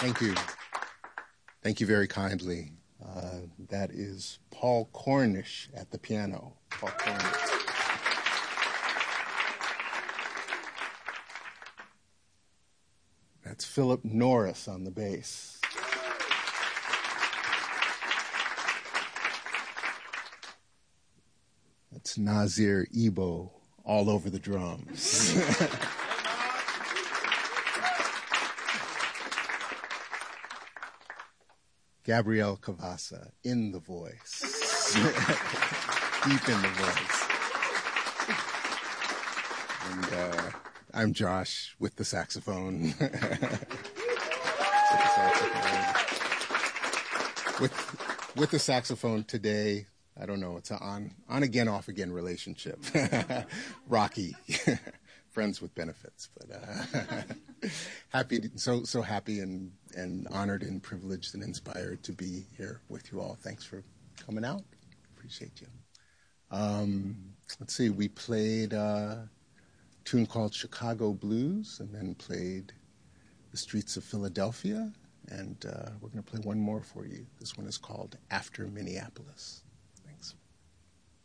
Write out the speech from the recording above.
Thank you. Thank you very kindly. That is Paul Cornish at the piano. Paul Cornish. That's Philip Norris on the bass. That's Nazir Ebo all over the drums. Gabrielle Cavassa in the voice. Deep in the voice. And I'm Josh with the saxophone. With the saxophone today, I don't know, it's an on again, off again relationship. Rocky. Friends with benefits, but so happy and honored and privileged and inspired to be here with you all. Thanks for coming out. Appreciate you. Let's see, we played a tune called Chicago Blues and then played The Streets of Philadelphia, and we're going to play one more for you. This one is called After Minneapolis.